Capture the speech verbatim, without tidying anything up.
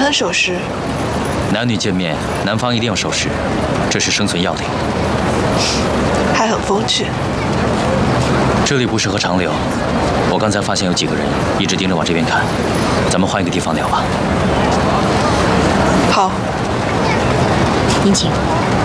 很守时。 男女见面，男方一定要守时，这是生存要领。 还很风趣。 这里不适合长留，我刚才发现有几个人一直盯着往这边看，咱们换一个地方聊吧。 好。 您请。